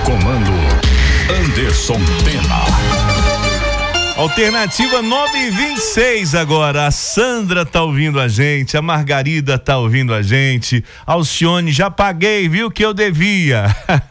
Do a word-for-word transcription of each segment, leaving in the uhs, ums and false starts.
Comando Anderson Pena. Alternativa nove e vinte e seis agora. A Sandra tá ouvindo a gente, a Margarida tá ouvindo a gente, Alcione, já paguei, viu, que eu devia.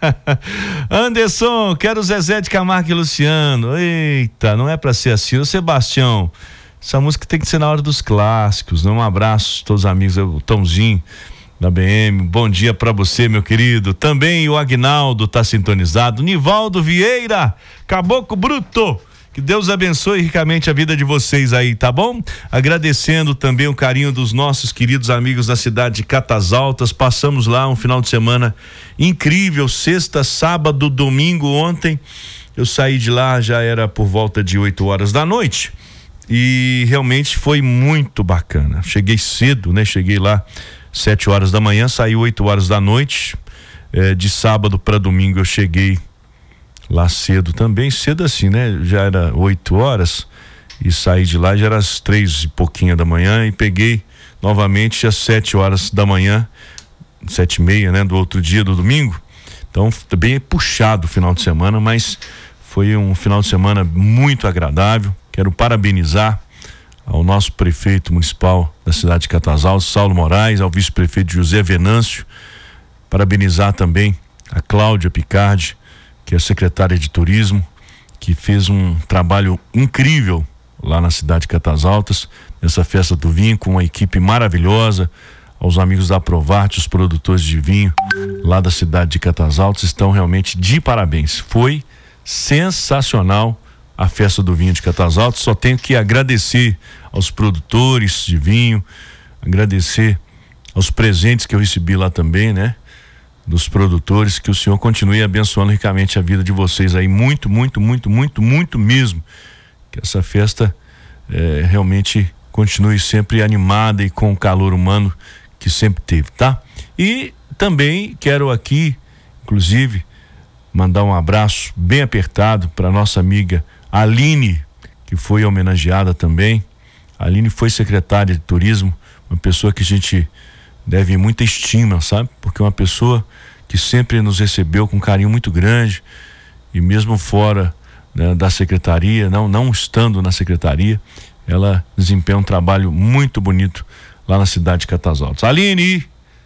Anderson, quero Zezé de Camargo e Luciano. Eita, não é pra ser assim. Ô Sebastião, essa música tem que ser na hora dos clássicos, né? Um abraço a todos os amigos, o Tomzinho da B M, bom dia pra você, meu querido. Também o Agnaldo tá sintonizado, Nivaldo Vieira, Caboclo Bruto. Que Deus abençoe ricamente a vida de vocês aí, tá bom? Agradecendo também o carinho dos nossos queridos amigos da cidade de Catas Altas. Passamos lá um final de semana incrível, sexta, sábado, domingo. Ontem eu saí de lá, já era por volta de oito horas da noite e realmente foi muito bacana. Cheguei cedo, né? Cheguei lá sete horas da manhã, saí oito horas da noite. É, de sábado para domingo eu cheguei lá cedo também, cedo assim, né? Já era oito horas e saí de lá, já era às três e pouquinho da manhã e peguei novamente às sete horas da manhã, sete e meia, né? Do outro dia, do domingo. Então, bem puxado o final de semana, mas foi um final de semana muito agradável. Quero parabenizar ao nosso prefeito municipal da cidade de Catas Altas, Saulo Moraes, ao vice-prefeito José Venâncio, parabenizar também a Cláudia Picardi, que é secretária de turismo, que fez um trabalho incrível lá na cidade de Catas Altas, nessa festa do vinho, com uma equipe maravilhosa. Aos amigos da Provarte, os produtores de vinho lá da cidade de Catas Altas, estão realmente de parabéns. Foi sensacional a festa do vinho de Catas Altas. Só tenho que agradecer aos produtores de vinho, agradecer aos presentes que eu recebi lá também, né? Dos produtores, que o Senhor continue abençoando ricamente a vida de vocês aí, muito, muito, muito, muito, muito mesmo, que essa festa é, realmente continue sempre animada e com o calor humano que sempre teve, tá? E também quero aqui, inclusive, mandar um abraço bem apertado para nossa amiga Aline, que foi homenageada também. A Aline foi secretária de turismo, uma pessoa que a gente deve muita estima, sabe? Porque é uma pessoa que sempre nos recebeu com um carinho muito grande, e mesmo fora, né, da secretaria, não, não estando na secretaria, ela desempenha um trabalho muito bonito lá na cidade de Catas Altas. Aline,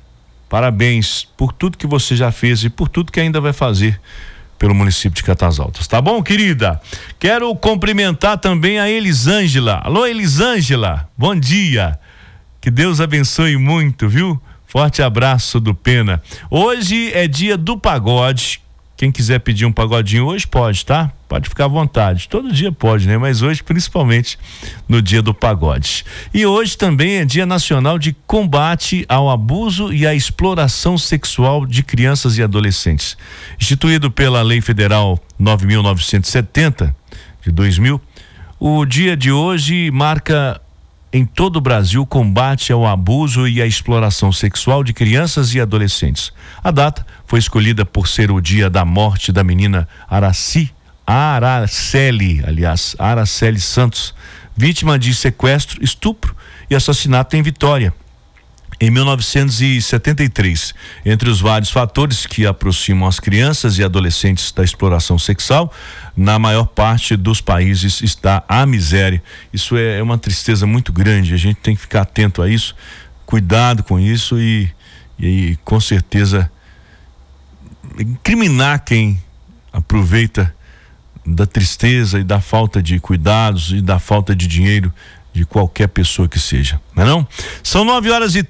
parabéns por tudo que você já fez e por tudo que ainda vai fazer pelo município de Catas Altas, tá bom, querida? Quero cumprimentar também a Elisângela. Alô, Elisângela, bom dia. Que Deus abençoe muito, viu? Forte abraço do Pena. Hoje é dia do pagode. Quem quiser pedir um pagodinho hoje pode, tá? Pode ficar à vontade. Todo dia pode, né? Mas hoje, principalmente, no dia do pagode. E hoje também é Dia Nacional de Combate ao Abuso e à Exploração Sexual de Crianças e Adolescentes. Instituído pela Lei Federal nove mil novecentos e setenta, de dois mil, o dia de hoje marca em todo o Brasil combate ao abuso e à exploração sexual de crianças e adolescentes. A data foi escolhida por ser o dia da morte da menina Araci, Araceli, aliás, Araceli Santos, vítima de sequestro, estupro e assassinato em Vitória, em mil novecentos e setenta e três. Entre os vários fatores que aproximam as crianças e adolescentes da exploração sexual, na maior parte dos países está a miséria. Isso é uma tristeza muito grande, a gente tem que ficar atento a isso, cuidado com isso e, e com certeza incriminar quem aproveita da tristeza e da falta de cuidados e da falta de dinheiro de qualquer pessoa que seja, não é não? São nove horas e